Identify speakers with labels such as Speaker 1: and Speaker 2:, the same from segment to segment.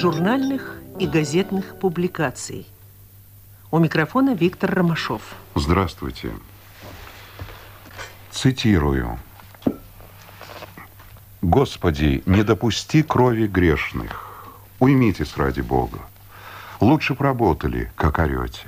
Speaker 1: журнальных и газетных публикаций. У микрофона Виктор Ромашов.
Speaker 2: Здравствуйте. Цитирую. «Господи, не допусти крови грешных. Уймитесь ради Бога. Лучше б работали, как орете».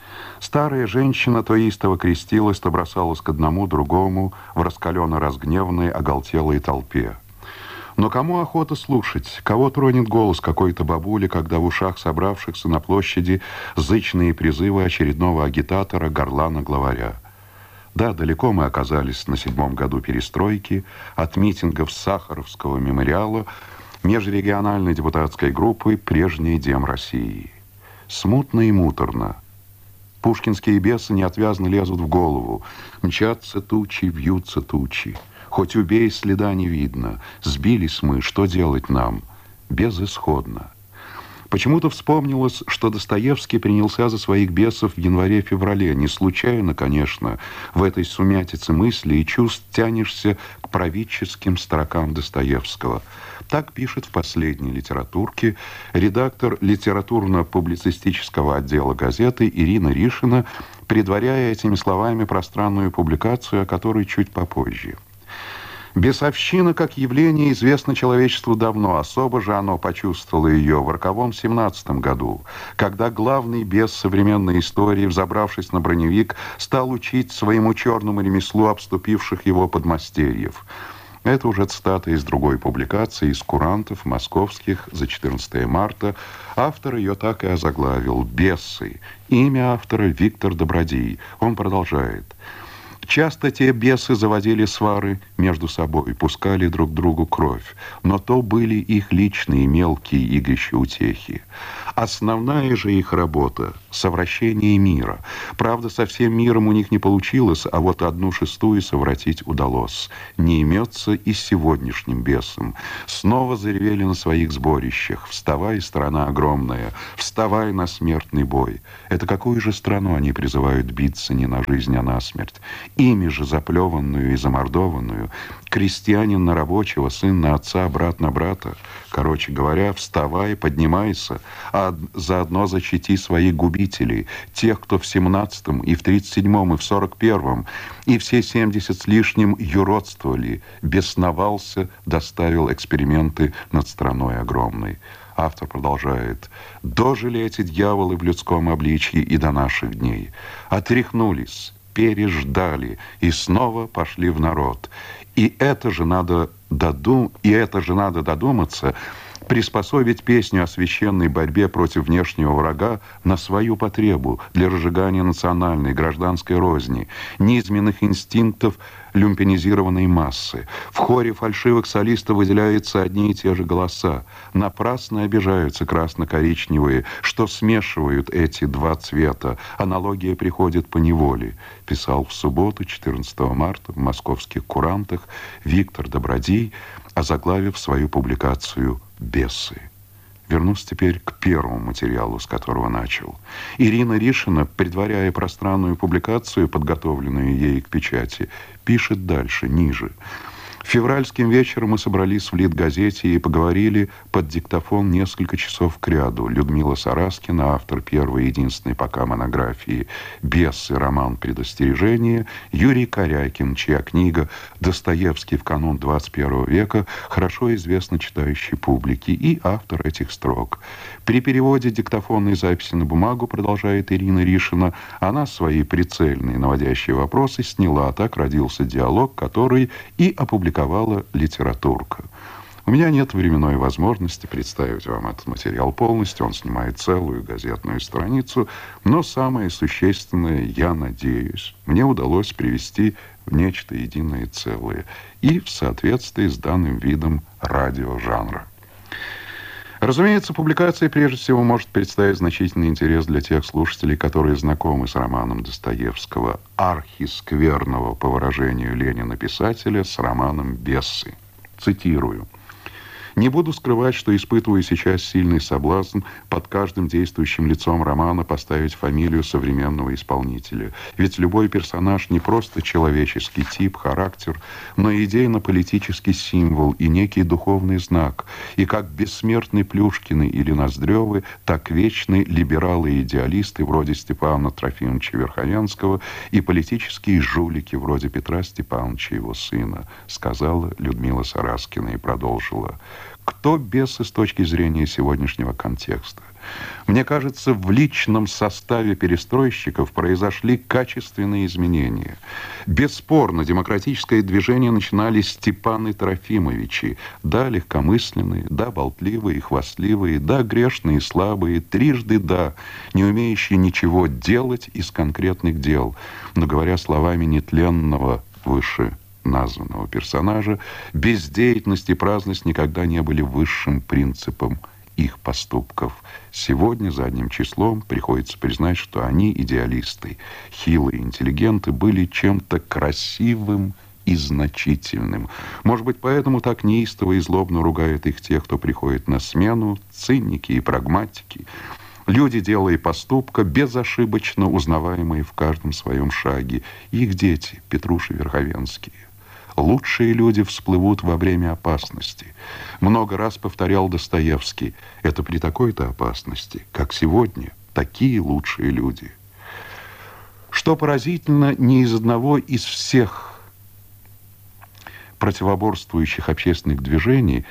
Speaker 2: Старая женщина то истово крестилась, то бросалась к одному, другому, в раскаленно-разгневанной, оголтелой толпе. Но кому охота слушать? Кого тронет голос какой-то бабули, когда в ушах собравшихся на площади зычные призывы очередного агитатора, горлана-главаря? Да, далеко мы оказались на 7-м году перестройки, от митингов Сахаровского мемориала, межрегиональной депутатской группы «Прежний Дем России». Смутно и муторно. Пушкинские бесы неотвязно лезут в голову. Мчатся тучи, вьются тучи. Хоть убей, следа не видно. Сбились мы, что делать нам? Безысходно. Почему-то вспомнилось, что Достоевский принялся за своих бесов в январе-феврале. Не случайно, конечно, в этой сумятице мыслей и чувств тянешься к правительским строкам Достоевского. Так пишет в последней литературке редактор литературно-публицистического отдела газеты Ирина Ришина, предваряя этими словами пространную публикацию, о которой чуть попозже. Бесовщина как явление известно человечеству давно, особо же оно почувствовало ее в роковом 17-м году, когда главный бес современной истории, взобравшись на броневик, стал учить своему черному ремеслу обступивших его подмастерьев. Это уже цитата из другой публикации, из курантов московских за 14 марта. Автор ее так и озаглавил «Бесы». Имя автора Виктор Добродей. Он продолжает. Часто те бесы заводили свары между собой, пускали друг другу кровь, но то были их личные мелкие игрища утехи. Основная же их работа — совращение мира. Правда, со всем миром у них не получилось, а вот 1/6 совратить удалось. Не имется и с сегодняшним бесом. Снова заревели на своих сборищах. «Вставай, страна огромная, вставай на смертный бой». Это какую же страну они призывают биться не на жизнь, а на смерть? Ими же заплеванную и замордованную, крестьянин на рабочего, сын на отца, брат на брата. Короче говоря, вставай, поднимайся, а заодно защити своих губителей, тех, кто в 17-м, и в 37-м, и в 41-м, и все 70 с лишним юродствовали, бесновался, доставил эксперименты над страной огромной. Автор продолжает. «Дожили эти дьяволы в людском обличье и до наших дней. Отряхнулись, переждали и снова пошли в народ. И это же надо додуматься, приспособить песню о священной борьбе против внешнего врага на свою потребу для разжигания национальной гражданской розни, низменных инстинктов люмпинизированной массы. В хоре фальшивых солистов выделяются одни и те же голоса. Напрасно обижаются красно-коричневые, что смешивают эти два цвета. Аналогия приходит по неволе. Писал в субботу, 14 марта, в московских курантах Виктор Добродей, озаглавив свою публикацию «Бесы». Вернусь теперь к первому материалу, с которого начал. Ирина Ришина, предваряя пространную публикацию, подготовленную ей к печати, пишет дальше, ниже. Февральским вечером мы собрались в Литгазете и поговорили под диктофон несколько часов кряду. Людмила Сараскина, автор первой и единственной пока монографии «Бесы. Роман предостережения», Юрий Корякин, чья книга «Достоевский в канун 21 века» хорошо известна читающей публике, и автор этих строк. При переводе диктофонной записи на бумагу, продолжает Ирина Ришина, она свои прицельные наводящие вопросы сняла. Так родился диалог, который и опубликовала литературка. У меня нет временной возможности представить вам этот материал полностью. Он снимает целую газетную страницу. Но самое существенное, я надеюсь, мне удалось привести в нечто единое целое и в соответствии с данным видом радиожанра. Разумеется, публикация прежде всего может представить значительный интерес для тех слушателей, которые знакомы с романом Достоевского, архискверного, по выражению Ленина, писателя, с романом «Бесы». Цитирую. Не буду скрывать, что испытываю сейчас сильный соблазн под каждым действующим лицом романа поставить фамилию современного исполнителя. Ведь любой персонаж не просто человеческий тип, характер, но и идейно-политический символ и некий духовный знак. И как бессмертны Плюшкины или Ноздревы, так вечны либералы и идеалисты вроде Степана Трофимовича Верховенского и политические жулики вроде Петра Степановича, его сына, сказала Людмила Сараскина и продолжила. Кто бесы с точки зрения сегодняшнего контекста? Мне кажется, в личном составе перестройщиков произошли качественные изменения. Бесспорно, демократическое движение начинали Степаны Трофимовичи. Да, легкомысленные, да, болтливые, хвастливые, да, грешные, слабые, трижды да, не умеющие ничего делать из конкретных дел. Но, говоря словами нетленного выше названного персонажа, бездеятельность и праздность никогда не были высшим принципом их поступков. Сегодня задним числом приходится признать, что они, идеалисты, хилые интеллигенты, были чем-то красивым и значительным. Может быть, поэтому так неистово и злобно ругают их те, кто приходит на смену, циники и прагматики. Люди дела и поступка, безошибочно узнаваемые в каждом своем шаге. Их дети, Петруши Верховенские. Лучшие люди всплывут во время опасности. Много раз повторял Достоевский, это при такой-то опасности, как сегодня, такие лучшие люди. Что поразительно, ни из одного из всех противоборствующих общественных движений,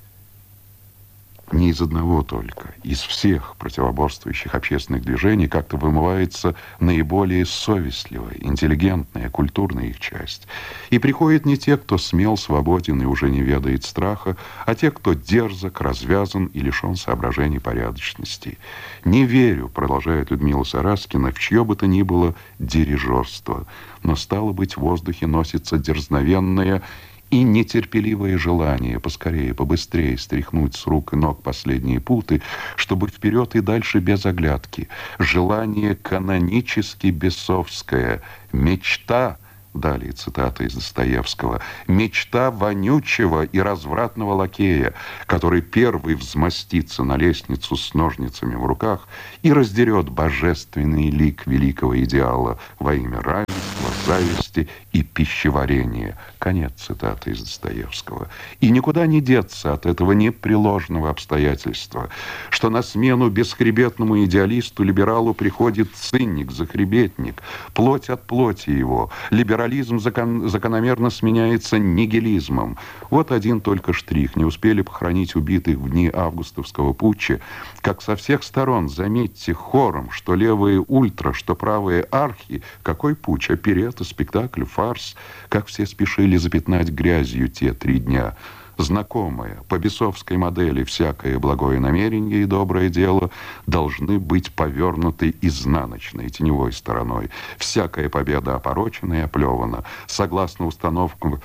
Speaker 2: не из одного только, из всех противоборствующих общественных движений как-то вымывается наиболее совестливая, интеллигентная, культурная их часть. И приходят не те, кто смел, свободен и уже не ведает страха, а те, кто дерзок, развязан и лишен соображений порядочности. Не верю, продолжает Людмила Сараскина, в чье бы то ни было дирижерство, но, стало быть, в воздухе носится дерзновенное и нетерпеливое желание поскорее, побыстрее стряхнуть с рук и ног последние путы, чтобы вперед и дальше без оглядки. Желание канонически бесовское, мечта, далее цитата из Достоевского, мечта вонючего и развратного лакея, который первый взмастится на лестницу с ножницами в руках и раздерет божественный лик великого идеала во имя равенства, зависти и пищеварения. Конец цитаты из Достоевского. И никуда не деться от этого непреложного обстоятельства, что на смену бесхребетному идеалисту, либералу приходит циник, захребетник, плоть от плоти его. Либерализм закономерно сменяется нигилизмом. Вот один только штрих. Не успели похоронить убитых в дни августовского путча, как со всех сторон, заметьте, хором, что левые ультра, что правые архи, какой путч, оперетта, спектакль, фарс, как все спешили запятнать грязью те 3 дня. Знакомое, по бесовской модели, всякое благое намерение и доброе дело должны быть повернуты изнаночной, теневой стороной. Всякая победа опорочена и оплевана. Согласно установкам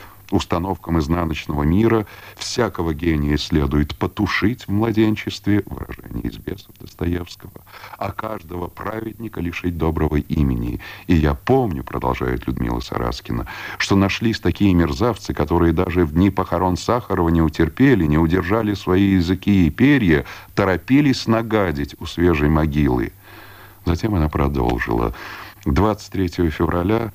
Speaker 2: изнаночного мира, всякого гения следует потушить в младенчестве, выражение из «Бесов» Достоевского, а каждого праведника лишить доброго имени. И я помню, продолжает Людмила Сараскина, что нашлись такие мерзавцы, которые даже в дни похорон Сахарова не утерпели, не удержали свои языки и перья, торопились нагадить у свежей могилы. Затем она продолжила. 23 февраля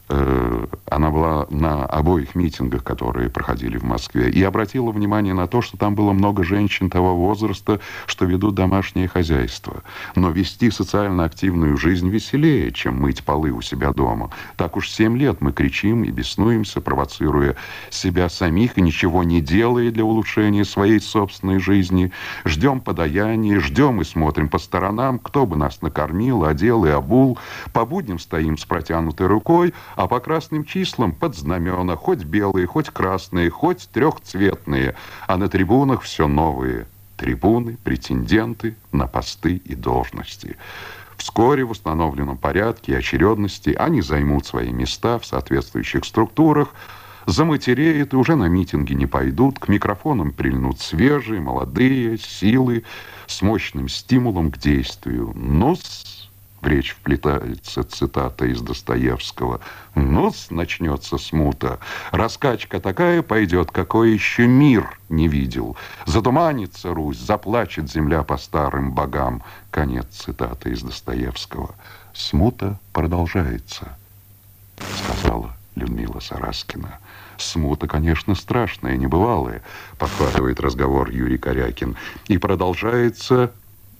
Speaker 2: она была на обоих митингах, которые проходили в Москве, и обратила внимание на то, что там было много женщин того возраста, что ведут домашнее хозяйство. Но вести социально активную жизнь веселее, чем мыть полы у себя дома. Так уж 7 лет мы кричим и беснуемся, провоцируя себя самих и ничего не делая для улучшения своей собственной жизни. Ждем подаяния, ждем и смотрим по сторонам, кто бы нас накормил, одел и обул. По будням стоим с протянутой рукой, а по красным числам под знамена, хоть белые, хоть красные, хоть трехцветные, а на трибунах все новые. Трибуны, претенденты на посты и должности. Вскоре в установленном порядке и очередности они займут свои места в соответствующих структурах, заматереют и уже на митинги не пойдут, к микрофонам прильнут свежие, молодые, силы, с мощным стимулом к действию. Ну-с, В речь вплетается цитата из Достоевского. «Ну-с, начнется смута. Раскачка такая пойдет, какой еще мир не видел. Затуманится Русь, заплачет земля по старым богам». Конец цитаты из Достоевского. «Смута продолжается», сказала Людмила Сараскина. «Смута, конечно, страшная, небывалая», подхватывает разговор Юрий Корякин. «И продолжается...»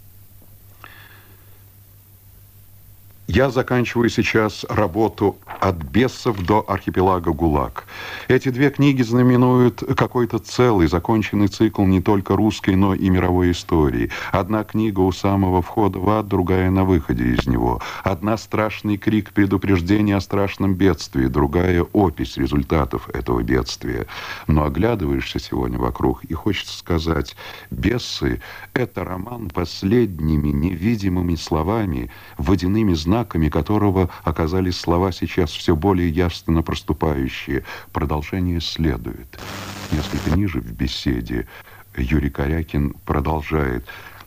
Speaker 2: Я заканчиваю сейчас работу «От бесов до архипелага ГУЛАГ». Эти две книги знаменуют какой-то целый, законченный цикл не только русской, но и мировой истории. Одна книга у самого входа в ад, другая на выходе из него. Одна страшный крик предупреждения о страшном бедствии, другая опись результатов этого бедствия. Но оглядываешься сегодня вокруг, и хочется сказать, «Бесы» — это роман последними невидимыми словами, водяными знаками, которого оказались слова сейчас все более явственно проступающие. Продолжение следует. Несколько ниже в беседе Юрий Корякин продолжает.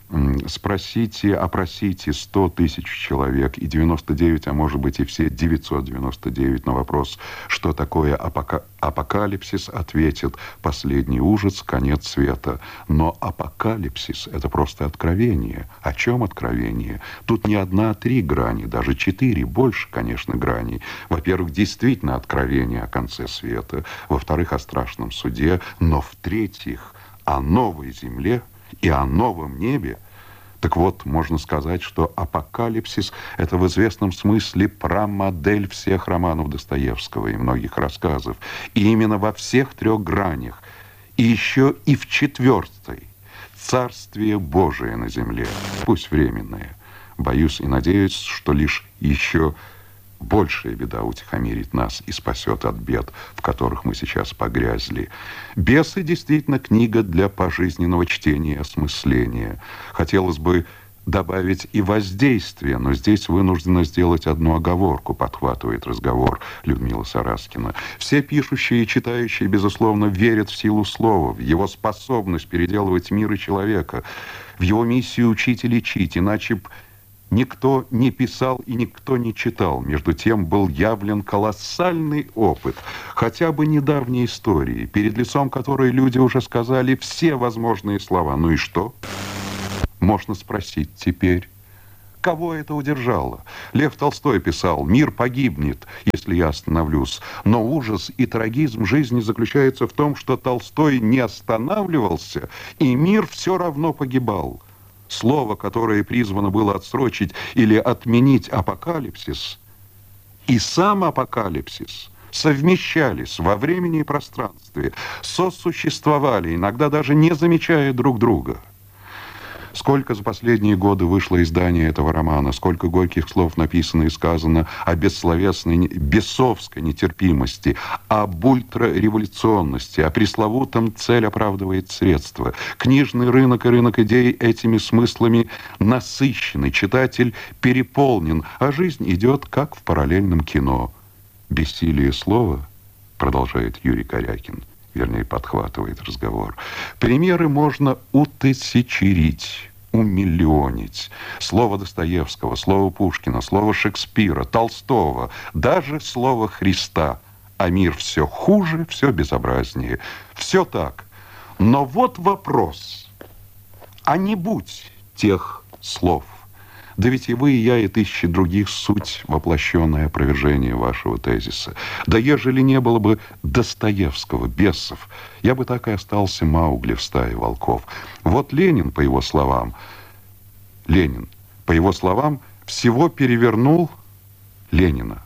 Speaker 2: Спросите, опросите 100 тысяч человек, и 99, а может быть и все 999 на вопрос, что такое апокалипсис, ответят: последний ужас, конец света. Но апокалипсис — это просто откровение. О чем откровение? Тут не одна, а 3 грани, даже 4, больше, конечно, граней. Во-первых, действительно откровение о конце света. Во-вторых, о страшном суде. Но в-третьих, о новой земле и о новом небе. Так вот, можно сказать, что апокалипсис — это в известном смысле прамодель всех романов Достоевского и многих рассказов. И именно во всех 3 гранях, и еще и в 4-й, Царствие Божие на земле, пусть временное. Боюсь и надеюсь, что лишь еще большая беда утихомирит нас и спасет от бед, в которых мы сейчас погрязли. «Бесы» действительно книга для пожизненного чтения и осмысления. Хотелось бы добавить и воздействие, но здесь вынуждена сделать одну оговорку, подхватывает разговор Людмила Сараскина. Все пишущие и читающие, безусловно, верят в силу слова, в его способность переделывать мир и человека, в его миссию учить и лечить, иначе б никто не писал и никто не читал. Между тем был явлен колоссальный опыт, хотя бы недавней истории, перед лицом которой люди уже сказали все возможные слова. Ну и что? Можно спросить теперь. Кого это удержало? Лев Толстой писал: «Мир погибнет, если я остановлюсь». Но ужас и трагизм жизни заключается в том, что Толстой не останавливался, и мир все равно погибал. Слово, которое призвано было отсрочить или отменить апокалипсис, и сам апокалипсис совмещались во времени и пространстве, сосуществовали, иногда даже не замечая друг друга. Сколько за последние годы вышло издание этого романа, сколько горьких слов написано и сказано о бессловесной, бесовской нетерпимости, об ультрареволюционности, о пресловутом «цель оправдывает средства». Книжный рынок и рынок идей этими смыслами насыщены, читатель переполнен, а жизнь идет как в параллельном кино. «Бессилие слова», продолжает Юрий Корякин, вернее, подхватывает разговор, примеры можно утысячерить, умиллионить. Слово Достоевского, слово Пушкина, слово Шекспира, Толстого, даже слово Христа. А мир все хуже, все безобразнее. Все так. Но вот вопрос. А не будь тех слов. Да ведь и вы, и я, и тысячи других суть воплощенное опровержение вашего тезиса. Да ежели не было бы Достоевского, бесов, я бы так и остался Маугли в стае волков. Вот Ленин, по его словам, всего перевернул Ленина.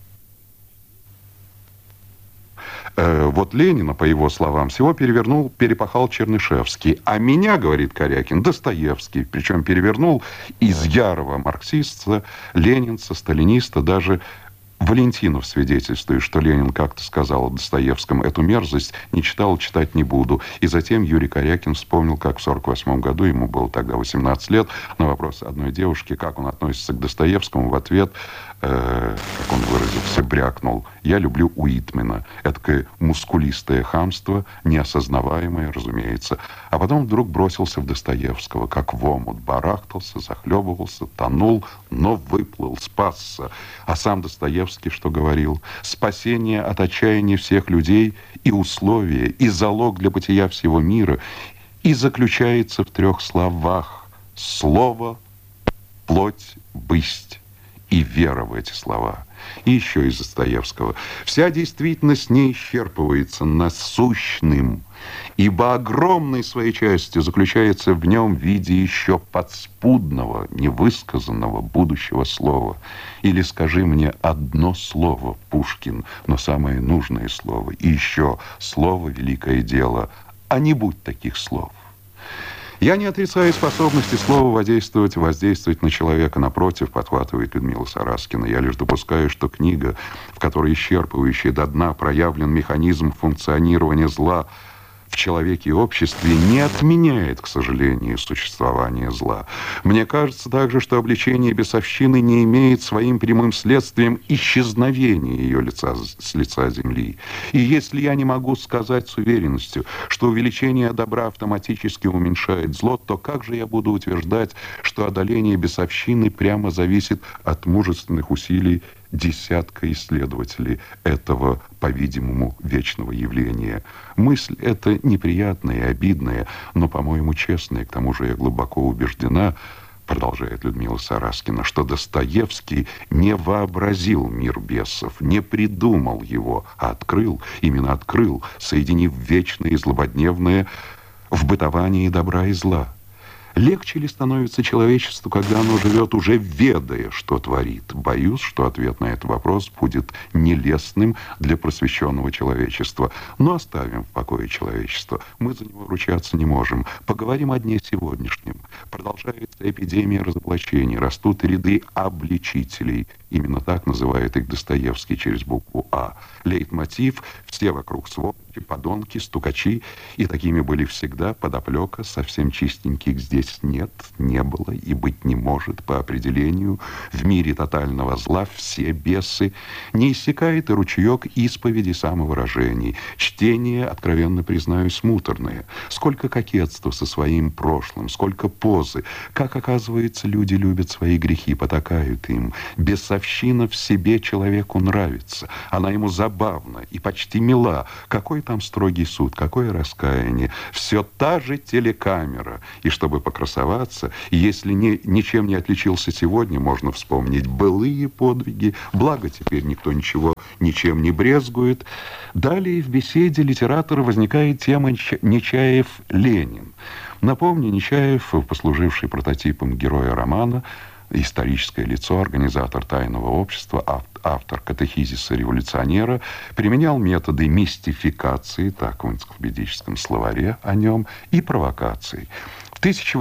Speaker 2: Вот Ленина, по его словам, всего перепахал Чернышевский. А меня, говорит Корякин, Достоевский. Причем перевернул из ярого марксиста, ленинца, сталиниста, даже Валентинов свидетельствует, что Ленин как-то сказал о Достоевском: «Эту мерзость не читал, читать не буду». И затем Юрий Корякин вспомнил, как в 1948 году, ему было тогда 18 лет, на вопрос одной девушки, как он относится к Достоевскому, в ответ как он выразился, брякнул: «Я люблю Уитмена». Эдакое мускулистое хамство, неосознаваемое, разумеется. А потом вдруг бросился в Достоевского, как в омут, барахтался, захлебывался, тонул, но выплыл, спасся. А сам Достоевский что говорил? Спасение от отчаяния всех людей и условие, и залог для бытия всего мира, и заключается в 3 словах: слово, плоть, бысть. И вера в эти слова. И еще из Достоевского: вся действительность не исчерпывается насущным, ибо огромной своей частью заключается в нем в виде еще подспудного, невысказанного будущего слова. Или скажи мне одно слово, Пушкин, но самое нужное слово, и еще слово — великое дело, а не будь таких слов. Я не отрицаю способности слова воздействовать на человека. Напротив, подхватывает Людмила Сараскина, я лишь допускаю, что книга, в которой исчерпывающий до дна проявлен механизм функционирования зла в человеке и обществе, не отменяет, к сожалению, существование зла. Мне кажется также, что обличение бесовщины не имеет своим прямым следствием исчезновения ее лица с лица земли. И если я не могу сказать с уверенностью, что увеличение добра автоматически уменьшает зло, то как же я буду утверждать, что одоление бесовщины прямо зависит от мужественных усилий десятка исследователей этого, по-видимому, вечного явления? Мысль эта неприятная и обидная, но, по-моему, честная. К тому же я глубоко убеждена, продолжает Людмила Сараскина, что Достоевский не вообразил мир бесов, не придумал его, а открыл, именно открыл, соединив вечное и злободневное в бытовании добра и зла. Легче ли становится человечеству, когда оно живет, уже ведая, что творит? Боюсь, что ответ на этот вопрос будет нелестным для просвещенного человечества. Но оставим в покое человечество. Мы за него ручаться не можем. Поговорим о дне сегодняшнем. Продолжается эпидемия разоблачений. Растут ряды обличителей. Именно так называет их Достоевский через букву «А». Лейтмотив: все вокруг сволочи, подонки, стукачи. И такими были всегда. Подоплека: совсем чистеньких здесь нет, не было и быть не может по определению. В мире тотального зла все бесы. Не иссякает и ручеек исповеди самовыражений. Чтение, откровенно признаюсь, муторное. Сколько кокетства со своим прошлым, сколько позы. Как, оказывается, люди любят свои грехи, потакают им. Бесовщина в себе человеку нравится. Она ему забавна и почти мила. Какой там строгий суд, какое раскаяние. Все та же телекамера. И чтобы покрасоваться, если ничем не отличился сегодня, можно вспомнить былые подвиги. Благо, теперь никто ничем не брезгует. Далее в беседе литератора возникает тема Нечаев-Ленин. Напомню, Нечаев, послуживший прототипом героя романа, историческое лицо, организатор тайного общества, автор катехизиса революционера, применял методы мистификации, так в энциклопедическом словаре о нем, и провокации. В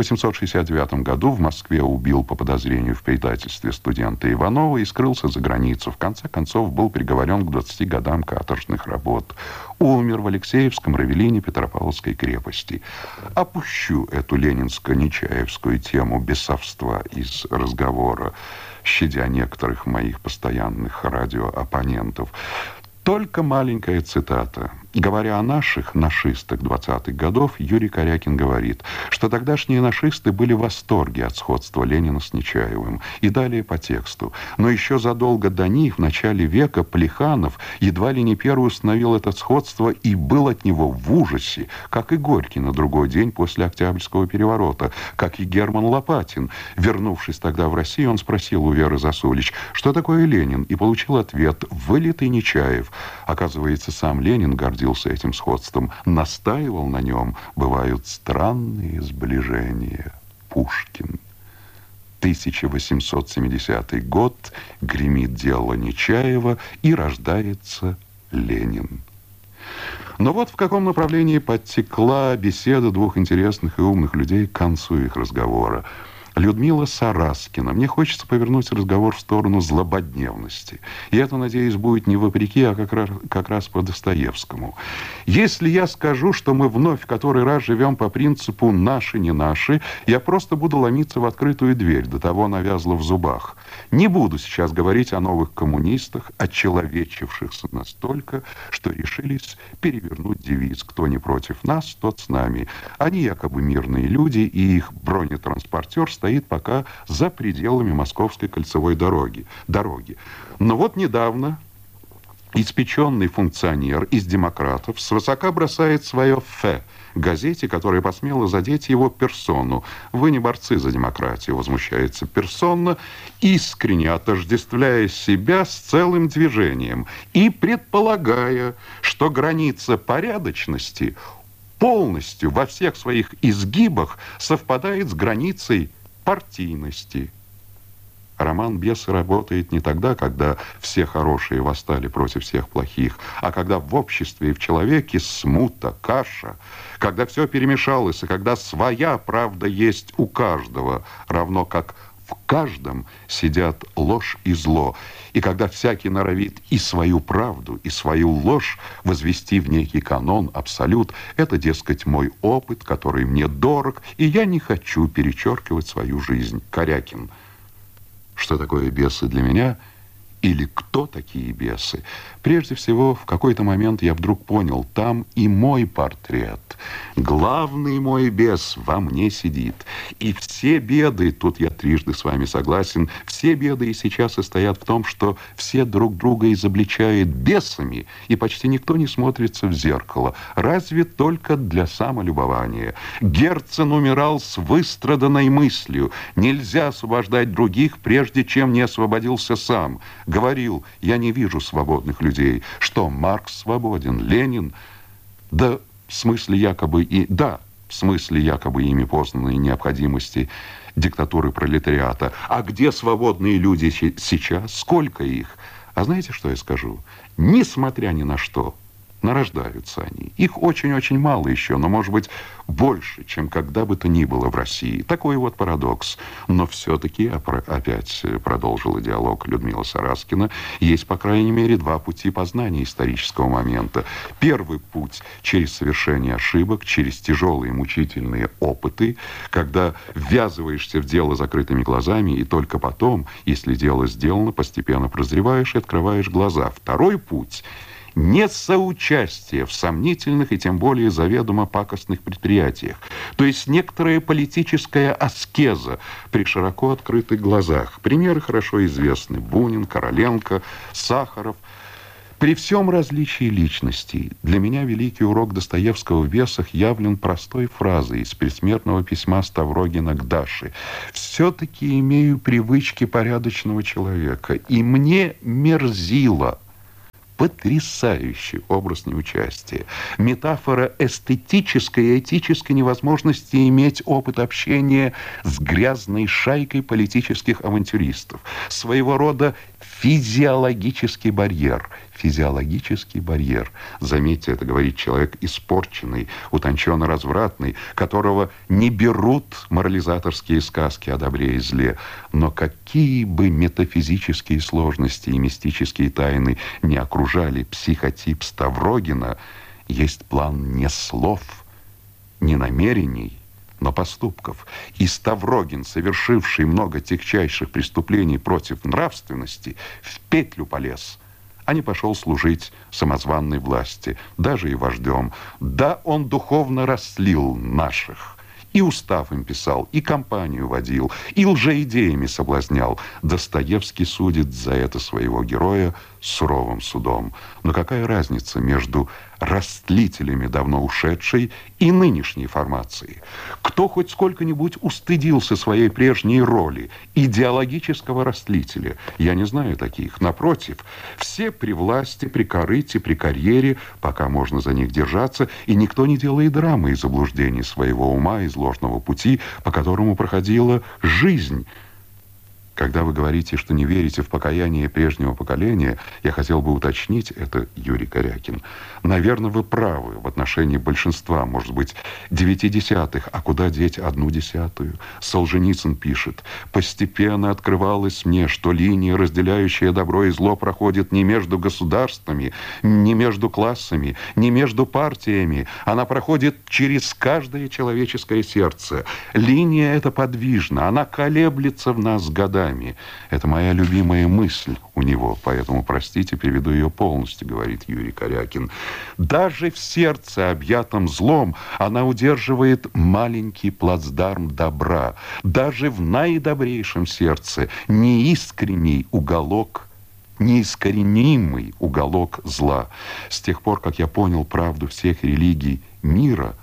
Speaker 2: 1869 году в Москве убил по подозрению в предательстве студента Иванова и скрылся за границу. В конце концов был приговорен к 20 годам каторжных работ. Умер в Алексеевском Равелине Петропавловской крепости. Опущу эту ленинско-нечаевскую тему бесовства из разговора, щадя некоторых моих постоянных радиооппонентов. Только маленькая цитата. Говоря о наших нашистах 20-х годов, Юрий Корякин говорит, что тогдашние нашисты были в восторге от сходства Ленина с Нечаевым. И далее по тексту. Но еще задолго до них, в начале века, Плеханов едва ли не первый установил это сходство и был от него в ужасе, как и Горький на другой день после Октябрьского переворота, как и Герман Лопатин. Вернувшись тогда в Россию, он спросил у Веры Засулич, что такое Ленин, и получил ответ: вылитый Нечаев. Оказывается, сам Ленин гордился этим сходством, настаивал на нем. Бывают странные сближения. Пушкин. 1870 год, гремит дело Нечаева, и рождается Ленин. Но вот в каком направлении подтекла беседа двух интересных и умных людей к концу их разговора. Людмила Сараскина. Мне хочется повернуть разговор в сторону злободневности. И это, надеюсь, будет не вопреки, а как раз по Достоевскому. Если я скажу, что мы вновь в который раз живем по принципу «наши, не наши», я просто буду ломиться в открытую дверь, до того навязла в зубах. Не буду сейчас говорить о новых коммунистах, очеловечившихся настолько, что решились перевернуть девиз «Кто не против нас, тот с нами». Они якобы мирные люди, и их бронетранспортер стоит пока за пределами Московской кольцевой дороги. Но вот недавно испеченный функционер из демократов свысока бросает свое «фе» газете, которая посмела задеть его персону. «Вы не борцы за демократию», возмущается персона, искренне отождествляя себя с целым движением и предполагая, что граница порядочности полностью во всех своих изгибах совпадает с границей партийности. Роман «Бесы» работает не тогда, когда все хорошие восстали против всех плохих, а когда в обществе и в человеке смута, каша, когда все перемешалось, и когда своя правда есть у каждого, равно как в каждом сидят ложь и зло, и когда всякий норовит и свою правду, и свою ложь возвести в некий канон, абсолют, это, дескать, мой опыт, который мне дорог, и я не хочу перечеркивать свою жизнь. Корякин. Что такое бесы для меня? Или кто такие бесы? Прежде всего, в какой-то момент я вдруг понял, там и мой портрет. Главный мой бес во мне сидит. И все беды, тут я трижды с вами согласен, все беды и сейчас состоят в том, что все друг друга изобличают бесами, и почти никто не смотрится в зеркало, разве только для самолюбования. Герцен умирал с выстраданной мыслью. Нельзя освобождать других, прежде чем не освободился сам. Говорил: я не вижу свободных людей. Что, Маркс свободен, Ленин? Да, в смысле якобы ими познанной необходимости диктатуры пролетариата. А где свободные люди сейчас? Сколько их? А знаете, что я скажу? Несмотря ни на что, нарождаются они. Их очень-очень мало еще, но, может быть, больше, чем когда бы то ни было в России. Такой вот парадокс. Но все-таки, опять продолжила диалог Людмила Сараскина, есть, по крайней мере, два пути познания исторического момента. Первый путь через совершение ошибок, через тяжелые мучительные опыты, когда ввязываешься в дело закрытыми глазами, и только потом, если дело сделано, постепенно прозреваешь и открываешь глаза. Второй путь — несоучастие в сомнительных и тем более заведомо пакостных предприятиях. То есть некоторая политическая аскеза при широко открытых глазах. Примеры хорошо известны: Бунин, Короленко, Сахаров. При всем различии личностей для меня великий урок Достоевского в «Бесах» явлен простой фразой из предсмертного письма Ставрогина к Даше. «Все-таки имею привычки порядочного человека, и мне мерзило». Потрясающий образ неучастия. Метафора эстетической и этической невозможности иметь опыт общения с грязной шайкой политических авантюристов. Своего рода физиологический барьер. Физиологический барьер. Заметьте, это говорит человек испорченный, утонченно-развратный, которого не берут морализаторские сказки о добре и зле. Но какие бы метафизические сложности и мистические тайны не окружали психотип Ставрогина, есть план не слов, не намерений, но поступков. И Ставрогин, совершивший много тягчайших преступлений против нравственности, в петлю полез, а не пошел служить самозванной власти, даже и вождем. Да, он духовно расслил наших. И устав им писал, и кампанию водил, и лжеидеями соблазнял. Достоевский судит за это своего героя суровым судом. Но какая разница между растлителями давно ушедшей и нынешней формации? Кто хоть сколько-нибудь устыдился своей прежней роли идеологического растлителя? Я не знаю таких. Напротив, все при власти, при корыте, при карьере, пока можно за них держаться, и никто не делает драмы из заблуждений своего ума, из ложного пути, по которому проходила жизнь. Когда вы говорите, что не верите в покаяние прежнего поколения, я хотел бы уточнить, это Юрий Корякин, наверное, вы правы в отношении большинства, может быть, 0,9, а куда деть 0,1? Солженицын пишет: «Постепенно открывалось мне, что линия, разделяющая добро и зло, проходит не между государствами, не между классами, не между партиями. Она проходит через каждое человеческое сердце. Линия эта подвижна, она колеблется в нас годами». Это моя любимая мысль у него, поэтому, простите, переведу ее полностью, говорит Юрий Корякин. Даже в сердце, объятом злом, она удерживает маленький плацдарм добра. Даже в наидобрейшем сердце неискренний уголок, неискоренимый уголок зла. С тех пор, как я понял правду всех религий мира,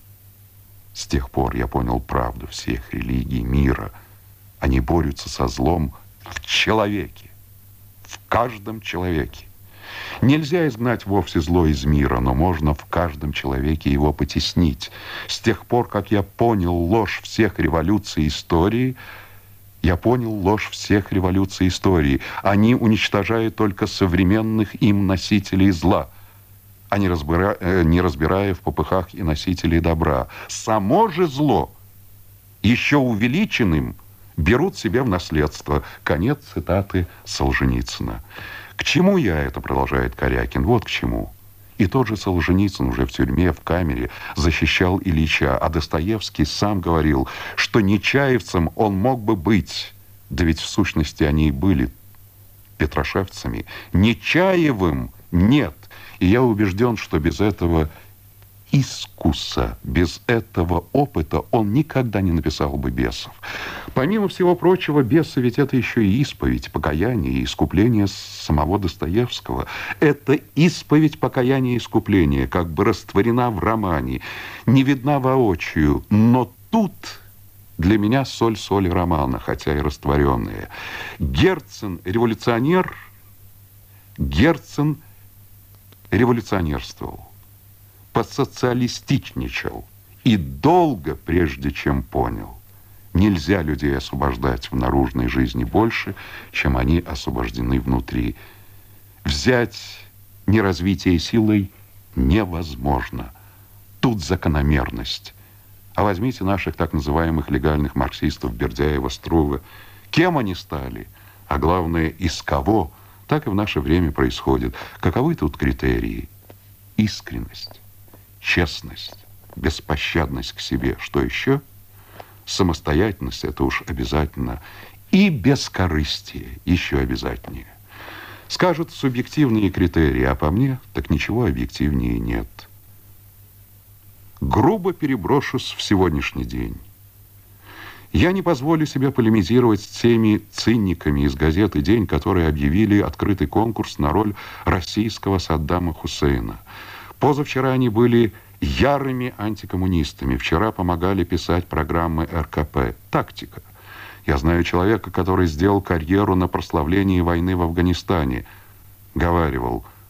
Speaker 2: они борются со злом в человеке, в каждом человеке. Нельзя изгнать вовсе зло из мира, но можно в каждом человеке его потеснить. С тех пор, как я понял ложь всех революций истории, они уничтожают только современных им носителей зла, не разбирая в попыхах и носителей добра. Само же зло, еще увеличенным, берут себе в наследство. Конец цитаты Солженицына. К чему я это, продолжает Корякин, вот к чему. И тот же Солженицын уже в тюрьме, в камере защищал Ильича, а Достоевский сам говорил, что нечаевцем он мог бы быть, да ведь в сущности они и были петрошевцами. Нечаевым нет. И я убежден, что без этого искуса, без этого опыта он никогда не написал бы «Бесов». Помимо всего прочего, «Бесы» ведь это еще и исповедь, покаяние и искупление самого Достоевского. Это исповедь, покаяние и искупление, как бы растворена в романе, не видна воочию, но тут для меня соль соли романа, хотя и растворенная. Герцен революционерствовал, посоциалистичничал и долго, прежде чем понял. Нельзя людей освобождать в наружной жизни больше, чем они освобождены внутри. Взять неразвитие силой невозможно. Тут закономерность. А возьмите наших так называемых легальных марксистов Бердяева, Струве. Кем они стали? А главное, из кого? Так и в наше время происходит. Каковы тут критерии? Искренность, честность, беспощадность к себе. Что еще? Самостоятельность, это уж обязательно. И бескорыстие еще обязательнее. Скажут субъективные критерии, а по мне так ничего объективнее нет. Грубо переброшусь в сегодняшний день. Я не позволю себе полемизировать с теми циниками из газеты «День», которые объявили открытый конкурс на роль российского Саддама Хусейна. Позавчера они были ярыми антикоммунистами. Вчера помогали писать программы РКП. Тактика. Я знаю человека, который сделал карьеру на прославлении войны в Афганистане. Говаривал: